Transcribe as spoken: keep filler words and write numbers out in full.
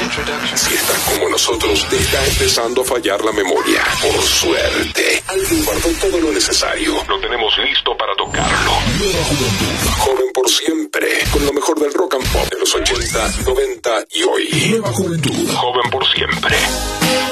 Si estás como nosotros, te está empezando a fallar la memoria. Por suerte, alguien guardó todo lo necesario. Lo tenemos listo para tocarlo. Nueva Juventud. Joven por siempre. Con lo mejor del rock and pop de los ochenta, noventa y hoy. Nueva Juventud. Joven por siempre.